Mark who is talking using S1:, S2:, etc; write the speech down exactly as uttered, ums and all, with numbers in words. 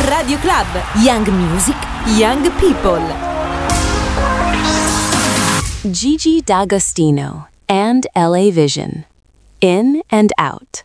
S1: Radio Club, Young Music, Young People.
S2: Gigi D'Agostino and L A Vision. In and Out.